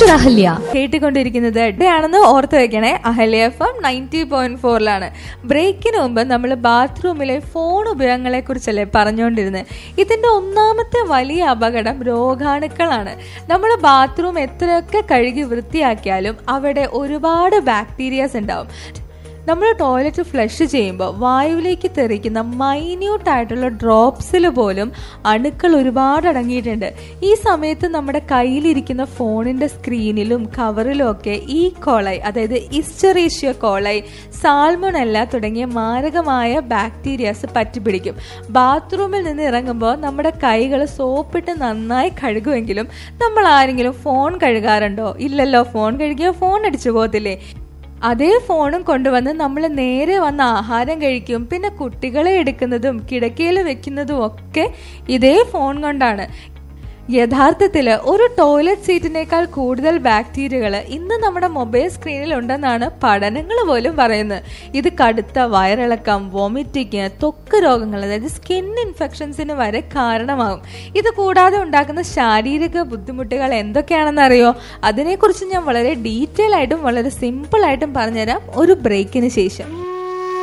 Doctor Ahalya കേട്ടുകൊണ്ടിരിക്കുന്നത് എവിടെയാണെന്ന് ഓർത്ത് വെക്കണേ. അഹല്യ FM 90.4 ബ്രേക്കിന് മുമ്പ് നമ്മൾ ബാത്റൂമിലെ ഫോൺ ഉപയോഗങ്ങളെ കുറിച്ചല്ലേ പറഞ്ഞുകൊണ്ടിരുന്നത്. ഇതിന്റെ ഒന്നാമത്തെ വലിയ അപകടം രോഗാണുക്കളാണ്. നമ്മൾ ബാത്റൂം എത്രയൊക്കെ കഴുകി വൃത്തിയാക്കിയാലും അവിടെ ഒരുപാട് ബാക്ടീരിയാസ് ഉണ്ടാവും. നമ്മൾ ടോയ്ലറ്റ് ഫ്ലഷ് ചെയ്യുമ്പോൾ വായുവിലേക്ക് തെറിക്കുന്ന മൈന്യൂട്ട് ആയിട്ടുള്ള ഡ്രോപ്സിൽ പോലും അണുക്കൾ ഒരുപാട് അടങ്ങിയിട്ടുണ്ട്. ഈ സമയത്ത് നമ്മുടെ കയ്യിലിരിക്കുന്ന ഫോണിന്റെ സ്ക്രീനിലും കവറിലും ഒക്കെ ഈ കോളൈ, അതായത് ഇസ്റ്ററീഷ്യ കോളൈ, സാൽമോണെല്ല തുടങ്ങിയ മാരകമായ ബാക്ടീരിയാസ് പറ്റിപ്പിടിക്കും. ബാത്റൂമിൽ നിന്ന് ഇറങ്ങുമ്പോൾ നമ്മുടെ കൈകൾ സോപ്പിട്ട് നന്നായി കഴുകുമെങ്കിലും നമ്മൾ ആരെങ്കിലും ഫോൺ കഴുകാറുണ്ടോ? ഇല്ലല്ലോ. ഫോൺ കഴുകിയാൽ ഫോൺ അടിച്ചു പോകത്തില്ലേ? അതേ ഫോണും കൊണ്ടുവന്ന് നമ്മൾ നേരെ വന്ന് ആഹാരം കഴിക്കും. പിന്നെ കുട്ടികളെ എടുക്കുന്നതും കിടക്കയിൽ വെക്കുന്നതും ഒക്കെ ഇതേ ഫോൺ കൊണ്ടാണ്. യഥാർത്ഥത്തിൽ ഒരു ടോയ്ലറ്റ് സീറ്റിനേക്കാൾ കൂടുതൽ ബാക്ടീരിയകൾ ഇന്ന് നമ്മുടെ മൊബൈൽ സ്ക്രീനിൽ ഉണ്ടെന്നാണ് പഠനങ്ങൾ പോലും പറയുന്നത്. ഇത് കടുത്ത വയറിളക്കം, വോമിറ്റിങ്, ത്വക്ക് രോഗങ്ങൾ, അതായത് സ്കിൻ ഇൻഫെക്ഷൻസിന് വരെ കാരണമാകും. ഇത് കൂടാതെ ഉണ്ടാക്കുന്ന ശാരീരിക ബുദ്ധിമുട്ടുകൾ എന്തൊക്കെയാണെന്ന് അറിയോ? അതിനെക്കുറിച്ച് ഞാൻ വളരെ ഡീറ്റെയിൽ ആയിട്ടും വളരെ സിമ്പിൾ ആയിട്ടും പറഞ്ഞുതരാം ഒരു ബ്രേക്കിന് ശേഷം.